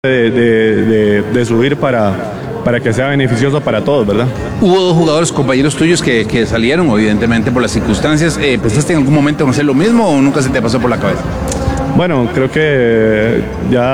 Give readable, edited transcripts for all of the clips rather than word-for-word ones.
de subir para que sea beneficioso para todos, ¿verdad? Hubo dos jugadores, compañeros tuyos, que salieron, evidentemente, por las circunstancias. ¿Pensaste en algún momento en hacer lo mismo o nunca se te pasó por la cabeza? Bueno, creo que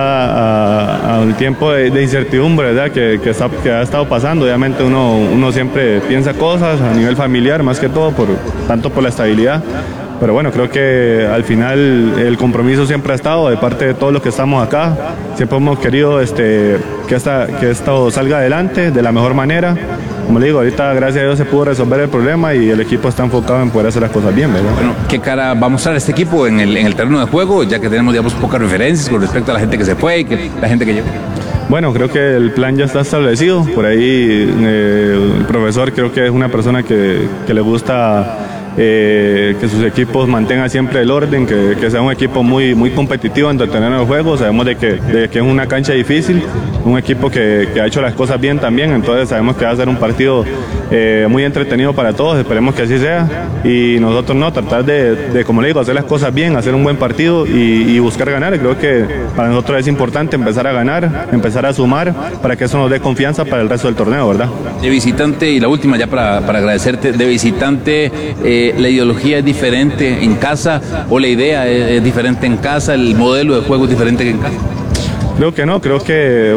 ya a un tiempo de incertidumbre, ¿verdad? Que ha estado pasando, obviamente uno siempre piensa cosas a nivel familiar, más que todo, tanto por la estabilidad. Pero bueno, creo que al final el compromiso siempre ha estado de parte de todos los que estamos acá. Siempre hemos querido que esto salga adelante de la mejor manera. Como le digo, ahorita gracias a Dios se pudo resolver el problema y el equipo está enfocado en poder hacer las cosas bien, ¿verdad? Bueno, ¿qué cara va a mostrar este equipo en el terreno de juego, ya que tenemos, digamos, pocas referencias con respecto a la gente que se fue y la gente que llegó? Bueno, creo que el plan ya está establecido. Por ahí el profesor creo que es una persona que le gusta que sus equipos mantengan siempre el orden, que sea un equipo muy competitivo en el terreno de juego. Sabemos de que es una cancha difícil, un equipo que ha hecho las cosas bien también, entonces sabemos que va a ser un partido muy entretenido para todos, esperemos que así sea, y nosotros tratar de, como le digo, hacer las cosas bien, hacer un buen partido y buscar ganar. Creo que para nosotros es importante empezar a ganar, empezar a sumar, para que eso nos dé confianza para el resto del torneo, ¿verdad? De visitante, y la última ya para agradecerte, de visitante, ¿la ideología es diferente en casa o la idea es diferente en casa, el modelo de juego es diferente que en casa? Creo que no, creo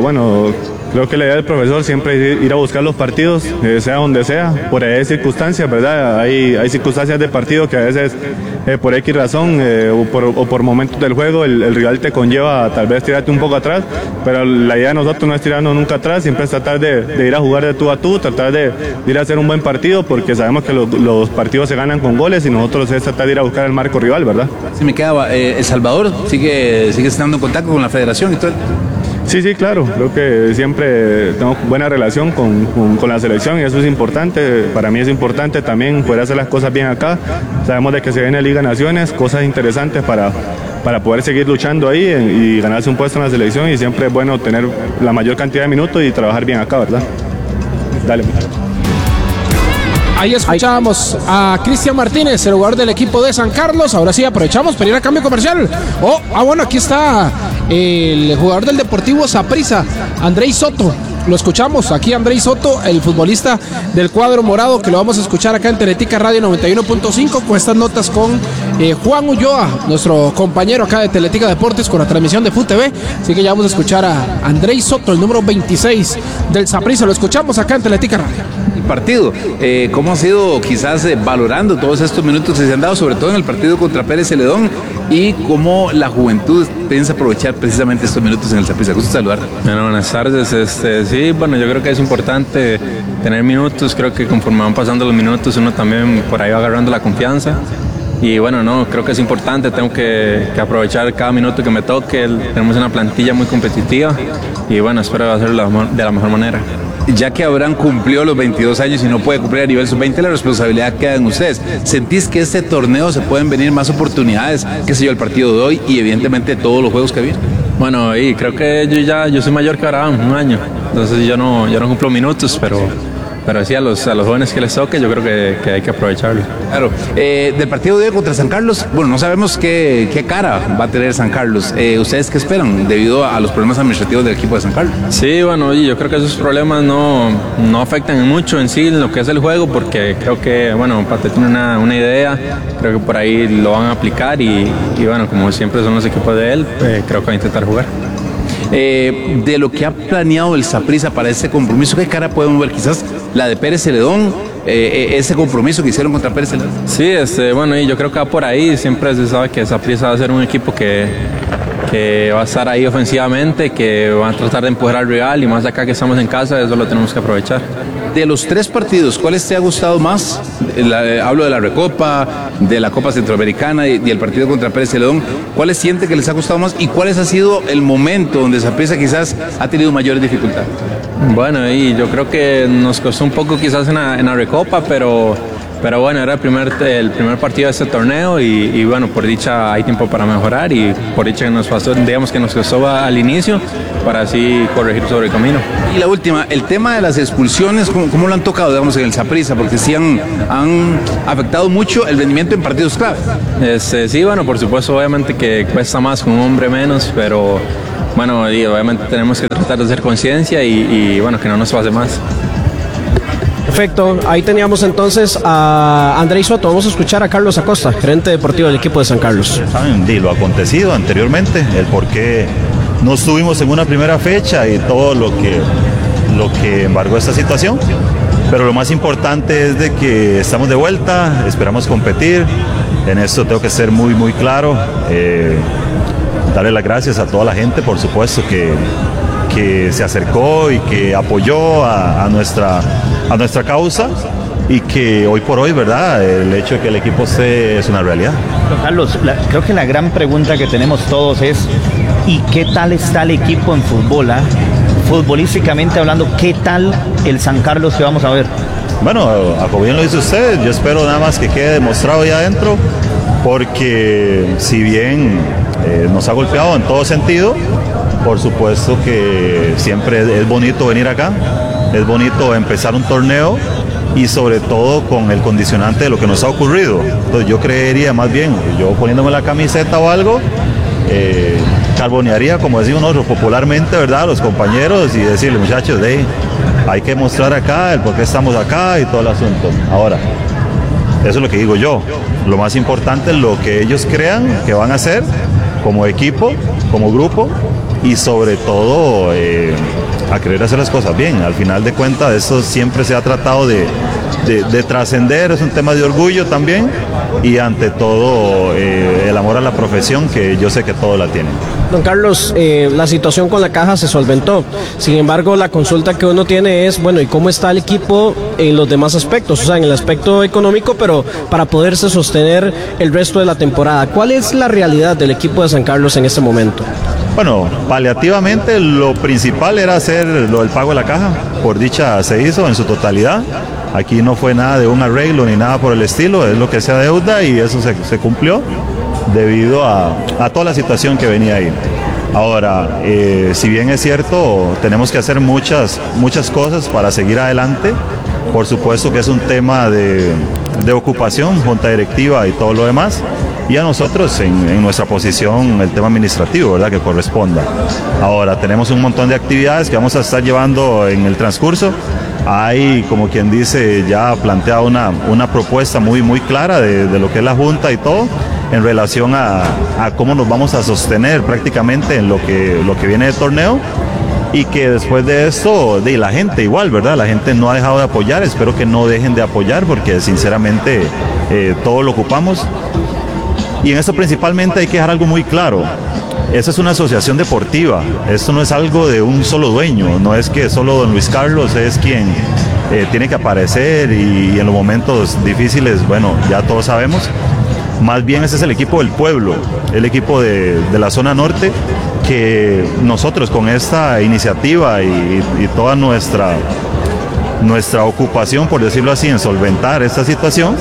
que la idea del profesor siempre es ir a buscar los partidos, sea donde sea, por ahí hay circunstancias, ¿verdad? Hay circunstancias de partido que a veces por X razón o por momentos del juego el rival te conlleva a tal vez tirarte un poco atrás, pero la idea de nosotros no es tirarnos nunca atrás, siempre es tratar de ir a jugar de tú a tú, tratar de ir a hacer un buen partido, porque sabemos que los partidos se ganan con goles y nosotros es tratar de ir a buscar el marco rival, ¿verdad? Si me queda, El Salvador sigue estando en contacto con la federación y todo. Sí, claro, creo que siempre tengo buena relación con la selección y eso es importante. Para mí es importante también poder hacer las cosas bien acá. Sabemos de que se viene Liga Naciones, cosas interesantes para poder seguir luchando ahí y ganarse un puesto en la selección, y siempre es bueno tener la mayor cantidad de minutos y trabajar bien acá, ¿verdad? Dale. Ahí escuchábamos a Cristian Martínez, el jugador del equipo de San Carlos. Ahora sí aprovechamos para ir a cambio comercial. Bueno, aquí está el jugador del Deportivo Saprissa, Andrei Soto. Lo escuchamos aquí, Andrei Soto, el futbolista del cuadro morado, que lo vamos a escuchar acá en Teletica Radio 91.5 con estas notas con Juan Ulloa, nuestro compañero acá de Teletica Deportes con la transmisión de FUTV. Así que ya vamos a escuchar a Andrei Soto, el número 26 del Saprissa. Lo escuchamos acá en Teletica Radio. Partido, ¿cómo ha sido quizás valorando todos estos minutos que se han dado, sobre todo en el partido contra Pérez Celedón, y cómo la juventud piensa aprovechar precisamente estos minutos en el Saprissa? Gusto saludar. Bueno, buenas tardes. Sí, bueno, yo creo que es importante tener minutos. Creo que conforme van pasando los minutos uno también por ahí va agarrando la confianza. Y bueno, creo que es importante, tengo que aprovechar cada minuto que me toque. Tenemos una plantilla muy competitiva y bueno, espero hacerlo de la mejor manera. Ya que Abraham cumplió los 22 años y no puede cumplir a nivel sub-20, la responsabilidad queda en ustedes. ¿Sentís que este torneo se pueden venir más oportunidades, qué sé yo, el partido de hoy y evidentemente todos los juegos que vienen? Bueno, y creo que yo soy mayor que Abraham, un año, entonces yo no cumplo minutos, pero sí a los jóvenes que les toque, yo creo que hay que aprovecharlo. Claro. Del partido de hoy contra San Carlos, bueno, no sabemos qué cara va a tener San Carlos. ¿Ustedes qué esperan debido a los problemas administrativos del equipo de San Carlos? Sí, bueno, y yo creo que esos problemas no afectan mucho en sí lo que es el juego, porque creo que, bueno, Pate tiene una idea, creo que por ahí lo van a aplicar y bueno, como siempre son los equipos de él, creo que va a intentar jugar. De lo que ha planeado el Saprissa para este compromiso, ¿qué cara podemos ver? Quizás la de Pérez Celedón, ese compromiso que hicieron contra Pérez Celedón. Sí, bueno, y yo creo que va por ahí. Siempre se sabe que Saprissa va a ser un equipo que va a estar ahí ofensivamente, que va a tratar de empujar al rival, y más acá que estamos en casa, eso lo tenemos que aprovechar. De los tres partidos, ¿cuáles te ha gustado más? Hablo de la Recopa, de la Copa Centroamericana y el partido contra Pérez Celedón. ¿Cuáles siente que les ha gustado más y cuáles ha sido el momento donde Saprissa quizás ha tenido mayores dificultades? Bueno, y yo creo que nos costó un poco quizás en la Recopa, pero bueno, era el primer partido de este torneo y bueno, por dicha hay tiempo para mejorar, y por dicha que nos pasó, digamos que nos costó al inicio, para así corregir sobre el camino. Y la última, el tema de las expulsiones, ¿cómo lo han tocado, digamos, en el Saprissa? Porque sí han afectado mucho el rendimiento en partidos clave. Sí, bueno, por supuesto, obviamente que cuesta más con un hombre menos, pero bueno, y obviamente tenemos que tratar de hacer conciencia y bueno, que no nos pase más. Perfecto, ahí teníamos entonces a Andrei Soto. Vamos a escuchar a Carlos Acosta, gerente deportivo del equipo de San Carlos. Saben de lo acontecido anteriormente, el por qué no estuvimos en una primera fecha y todo lo que embargó esta situación, pero lo más importante es de que estamos de vuelta, esperamos competir. En esto tengo que ser muy muy claro, darle las gracias a toda la gente, por supuesto, que se acercó y que apoyó a nuestra causa, y que hoy por hoy, ¿verdad?, el hecho de que el equipo esté es una realidad. Carlos, creo que la gran pregunta que tenemos todos es ¿y qué tal está el equipo en fútbol? Futbolísticamente hablando, ¿qué tal el San Carlos que vamos a ver? Bueno, como bien lo dice usted, yo espero nada más que quede demostrado ya adentro, porque si bien nos ha golpeado en todo sentido, por supuesto que siempre es bonito venir acá, es bonito empezar un torneo y sobre todo con el condicionante de lo que nos ha ocurrido. Entonces yo creería más bien, yo poniéndome la camiseta o algo, carbonearía, como decimos nosotros popularmente, ¿verdad?, a los compañeros y decirle, muchachos, hay que mostrar acá el por qué estamos acá y todo el asunto. Ahora, eso es lo que digo yo, lo más importante es lo que ellos crean que van a hacer como equipo, como grupo, y sobre todo a querer hacer las cosas bien. Al final de cuentas, eso siempre se ha tratado de trascender, es un tema de orgullo también, y ante todo el amor a la profesión, que yo sé que todos la tienen. Don Carlos, la situación con la caja se solventó. Sin embargo, la consulta que uno tiene es, bueno, ¿y cómo está el equipo en los demás aspectos? O sea, en el aspecto económico, pero para poderse sostener el resto de la temporada. ¿Cuál es la realidad del equipo de San Carlos en este momento? Bueno, paliativamente lo principal era hacer lo del pago de la caja. Por dicha se hizo en su totalidad. Aquí no fue nada de un arreglo ni nada por el estilo, es lo que se adeuda y eso se cumplió debido a toda la situación que venía ahí. Ahora, si bien es cierto, tenemos que hacer muchas cosas para seguir adelante. Por supuesto que es un tema de ocupación, junta directiva y todo lo demás. Y a nosotros en nuestra posición el tema administrativo, ¿verdad?, que corresponda. Ahora, tenemos un montón de actividades que vamos a estar llevando en el transcurso. Hay, como quien dice, ya planteada una propuesta muy clara de lo que es la Junta y todo, en relación a cómo nos vamos a sostener prácticamente en lo que viene de torneo, y que después de esto, de la gente igual, ¿verdad? La gente no ha dejado de apoyar, espero que no dejen de apoyar, porque sinceramente todo lo ocupamos. Y en esto principalmente hay que dejar algo muy claro. Esa es una asociación deportiva, esto no es algo de un solo dueño, no es que solo don Luis Carlos es quien tiene que aparecer y en los momentos difíciles, bueno, ya todos sabemos. Más bien ese es el equipo del pueblo, el equipo de la zona norte, que nosotros con esta iniciativa y toda nuestra ocupación, por decirlo así, en solventar esta situación,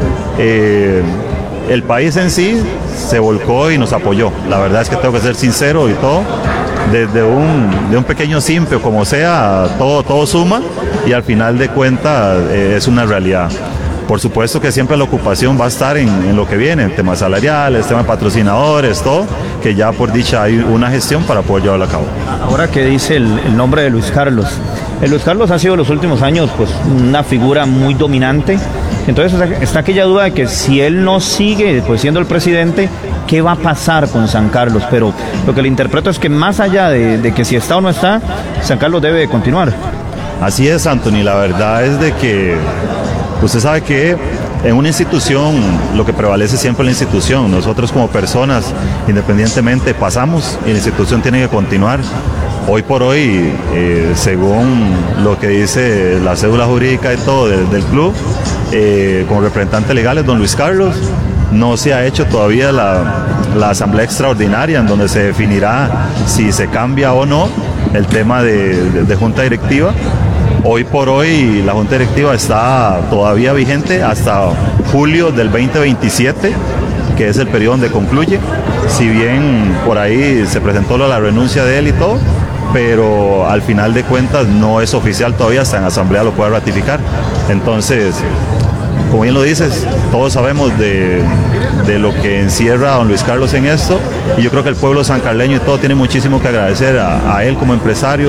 el país en sí se volcó y nos apoyó. La verdad es que tengo que ser sincero y todo, desde un pequeño simple o como sea, todo suma y al final de cuentas es una realidad. Por supuesto que siempre la ocupación va a estar en lo que viene, en temas salariales, temas patrocinadores, todo, que ya por dicha hay una gestión para poder llevarlo a cabo. Ahora que dice el nombre de Luis Carlos, Luis Carlos ha sido en los últimos años pues una figura muy dominante. Entonces está aquella duda de que si él no sigue pues siendo el presidente, ¿qué va a pasar con San Carlos? Pero lo que le interpreto es que más allá de que si está o no está, San Carlos debe de continuar. Así es, Anthony, la verdad es de que usted sabe que en una institución lo que prevalece siempre es la institución. Nosotros como personas, independientemente, pasamos y la institución tiene que continuar. Hoy por hoy, según lo que dice la cédula jurídica y todo del club, como representante legal es don Luis Carlos. No se ha hecho todavía la asamblea extraordinaria en donde se definirá si se cambia o no el tema de junta directiva. Hoy por hoy la junta directiva está todavía vigente hasta julio del 2027, que es el periodo donde concluye. Si bien por ahí se presentó la renuncia de él y todo, pero al final de cuentas no es oficial todavía, hasta en asamblea lo puede ratificar. Entonces, como bien lo dices, todos sabemos de lo que encierra a don Luis Carlos en esto, y yo creo que el pueblo sancarleño y todo tiene muchísimo que agradecer a él como empresario